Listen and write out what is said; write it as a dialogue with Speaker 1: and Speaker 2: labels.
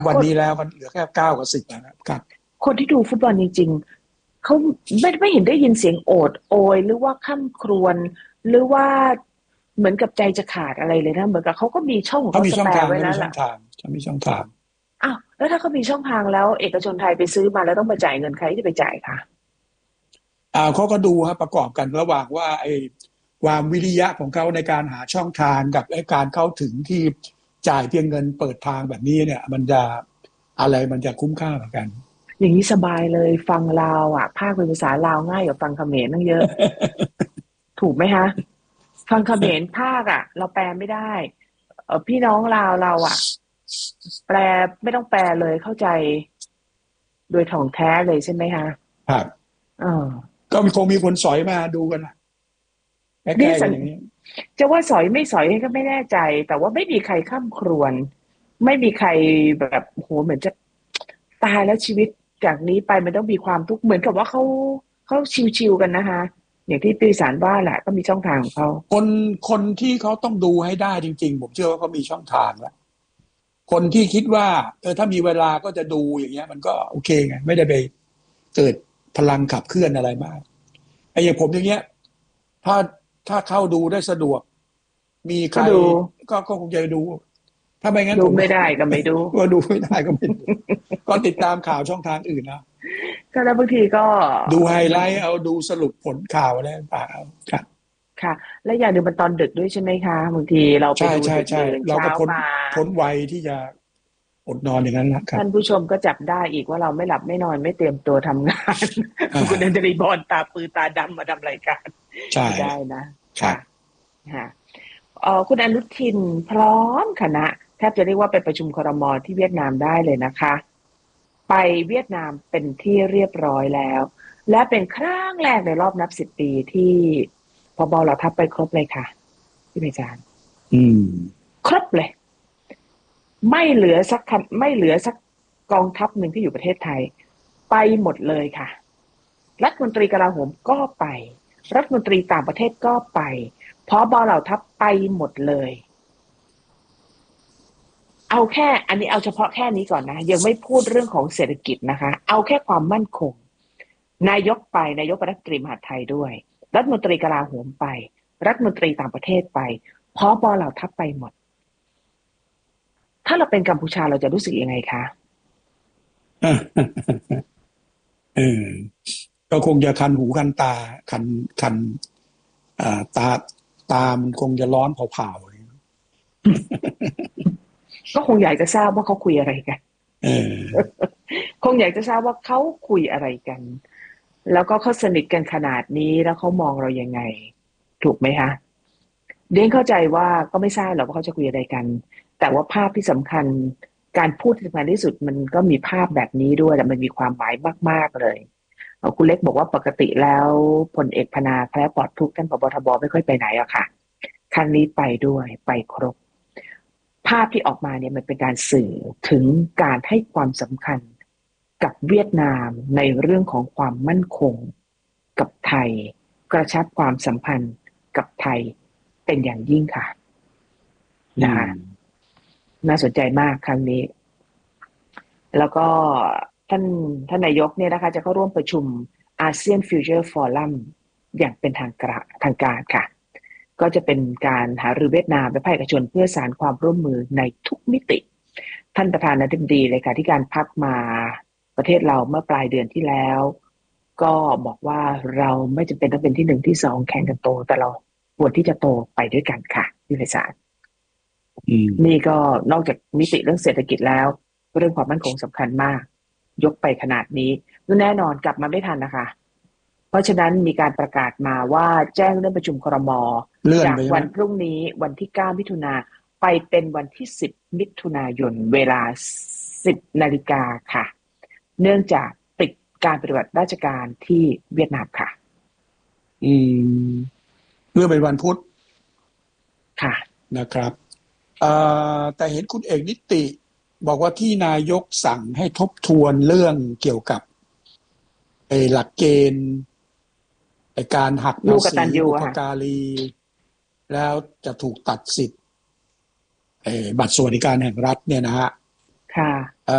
Speaker 1: วันนี้แล้วมันเหลือแค่9 กับ 10นะครับ
Speaker 2: คนที่ดูฟุตบอลจริงๆเขาไม่เห็นได้ยินเสียงโอดโอยหรือว่าคร่ำครวญหรือว่าเหมือนกับใจจะขาดอะไรเลยนะเหมือนกับเขาก็มีช่องของ
Speaker 1: เขา
Speaker 2: เขาสแปร์
Speaker 1: มีช่องทาง
Speaker 2: ไว้แล้วล่ะ
Speaker 1: เขามีช่องทาง
Speaker 2: อ้าวแล้วถ้าเขามีช่องทางแล้วเอกชนไทยไปซื้อมาแล้วต้องมาจ่ายเงินใครที่ไปจ่ายคะ
Speaker 1: เขาก็ดูฮะประกอบกันระหว่างว่าไอ้ความวิริยะของเขาในการหาช่องทางกับไอ้การเข้าถึงที่จ่ายเพียงเงินเปิดทางแบบนี้เนี่ยมันจะอะไรมันจะคุ้มค่าเหมือนกัน
Speaker 2: อย่างนี้สบายเลยฟังลาวอ่ะภาคเป็นภาษาลาวง่ายกว่าฟังเขมรตั้งเยอะถูกไหมคะฟังเขมรภาคอ่ะเราแปลไม่ได้พี่น้องลาวเราอ่ะแปลไม่ต้องแปลเลยเข้าใจโดยถ่องแท้เลยใช่ไหมคะ
Speaker 1: ครับ
Speaker 2: เออ
Speaker 1: ก็คงมีคนสอยมาดูกันนะใก
Speaker 2: นี่
Speaker 1: ล้ๆกันอย่างนี้
Speaker 2: จะว่าสอยไม่สอยก็ไม่แน่ใจแต่ว่าไม่มีใครข้ามครวญไม่มีใครแบบโหเหมือนจะตายแล้วชีวิตจากนี้ไปมันต้องมีความทุกข์เหมือนกับว่าเขาชิวๆกันนะคะอย่างที่ปีศาจว่าแหละก็มีช่องทางของเขา
Speaker 1: คนคนที่เขาต้องดูให้ได้จริงๆผมเชื่อว่าเขามีช่องทางแล้วคนที่คิดว่าถ้ามีเวลาก็จะดูอย่างเงี้ยมันก็โอเคไงไม่ได้ไปเกิดพลังขับเคลื่อนอะไรมากไอ้อย่างผมอย่างเงี้ยถ้าถ้าเข้าดูได้สะดวกมีใคร
Speaker 2: ก็ดู
Speaker 1: ก็คงจะดูถ้าไม่งั้นผม
Speaker 2: ดูไม่ได้ก็ไม่ดู
Speaker 1: ก็ดูไม่ได้ก็ไม่ดูก็ติดตามข่าวช่องทางอื่นนะ
Speaker 2: ก็แล้วบางทีก็
Speaker 1: ดูไฮไล
Speaker 2: มัน
Speaker 1: ท์เอาดูสรุปผลข่าวอะไรต่างๆเอาครับ
Speaker 2: ค่ะและอย่างหนึ่งมันตอนดึกด้วยใช่ไหมคะบางทีเราไป
Speaker 1: ใช่
Speaker 2: ดูดึก
Speaker 1: ใช่ใช่
Speaker 2: ดื่นเช้า
Speaker 1: เราก็
Speaker 2: มา
Speaker 1: พ้นวัยที่จะอดนอนอย่างนั้นนะครับ
Speaker 2: ท่านผู้ชมก็จับได้อีกว่าเราไม่หลับไม่นอนไม่เตรียมตัวทำงาน
Speaker 1: อ่า
Speaker 2: คุณอัญชลีบอลตาปือตาดำมาทำรายการ
Speaker 1: ใช่
Speaker 2: ไม่ได้นะ
Speaker 1: ครับ
Speaker 2: ค่ะค่ะคุณอนุทินพร้อมคณะแทบจะเรียกว่าไปประชุมครม.ที่เวียดนามได้เลยนะคะไปเวียดนามเป็นที่เรียบร้อยแล้วและเป็นครั้งแรกในรอบนับ10 ปีที่พบเหล่าทัพไปครบเลยค่ะพี่เมจารย์
Speaker 1: อืม
Speaker 2: ครบเลยไม่เหลือสักกองทัพหนึ่งที่อยู่ประเทศไทยไปหมดเลยค่ะรัฐมนตรีกลาโหมก็ไปรัฐมนตรีต่างประเทศก็ไปผบเหล่าทัพไปหมดเลยเอาแค่อันนี้เอาเฉพาะแค่นี้ก่อนนะยังไม่พูดเรื่องของเศรษฐกิจนะคะเอาแค่ความมั่นคงนายกไปนายกรัฐมนตรีมหาดไทยด้วยรัฐมนตรีกลาโหมไปรัฐมนตรีต่างประเทศไปผบเหล่าทัพไปหมดถ้าเราเป็นกัมพูชาเราจะรู้สึกยังไงคะ
Speaker 1: เออก็คงจะคันหูคันตาคันตามันคงจะร้อนเผาๆเลย
Speaker 2: ก็คงอยากจะทราบว่าเขาคุยอะไรกัน
Speaker 1: เออ
Speaker 2: คงอยากจะทราบว่าเขาคุยอะไรกันแล้วก็เขาสนิทกันขนาดนี้แล้วเขามองเรายังไงถูกไหมคะเดียนเข้าใจว่าก็ไม่ทราบหรอกว่าเขาจะคุยอะไรกันแต่ว่าภาพที่สำคัญการพูดที่สำคัญที่สุดมันก็มีภาพแบบนี้ด้วยแต่มันมีความหมายมากๆเลยคุณเล็กบอกว่าปกติแล้วพลเอกพนาแคล้วปลอดทุกข์ท่านผบ.ทบ.ไม่ค่อยไปไหนอะค่ะครั้งนี้ไปด้วยไปครบภาพที่ออกมาเนี่ยมันเป็นการสื่อถึงการให้ความสำคัญกับเวียดนามในเรื่องของความมั่นคงกับไทยกระชับความสัมพันธ์กับไทยเป็นอย่างยิ่งค่ะนะคะน่าสนใจมากครั้งนี้แล้วก็ท่านนายกเนี่ยนะคะจะเข้าร่วมประชุมอาเซียนฟิวเจอร์ฟอรัมอย่างเป็นทางการค่ะก็จะเป็นการหารือเวียดนามและภาคเอกชนเพื่อสานความร่วมมือในทุกมิติท่านประธานาธิบดีเลยค่ะที่การพักมาประเทศเราเมื่อปลายเดือนที่แล้วก็บอกว่าเราไม่จำเป็นต้องเป็นที่1ที่2แข่งกันโตแต่เราควรที่จะโตไปด้วยกันค่ะพี่ไพศาลนี่ก็นอกจากมิติเรื่องเศรษฐกิจแล้วเรื่องความมั่นคงสำคัญมากยกไปขนาดนี้แน่นอนกลับมาไม่ทันนะคะเพราะฉะนั้นมีการประกาศมาว่าแจ้งเรื่องประชุมครม.จากวันพรุ่งนี้วันที่9มิถุนาไปเป็นวันที่10มิถุนายนเวลา10 นาฬิกาค่ะเนื่องจากติดการปฏิบัติราชการที่เวียดนามค่ะ
Speaker 1: เรื่องเป็นวันพุธ
Speaker 2: ค่ะ
Speaker 1: นะครับแต่เห็นคุณเอกนิติบอกว่าที่นายกสั่งให้ทบทวนเรื่องเกี่ยวกับหลักเกณฑ์การหักภาษีบุพการีแล้วจะถูกตัดสิทธิ์บัตรสวัสดิการแห่งรัฐเนี่ยนะฮะ
Speaker 2: ค่ะ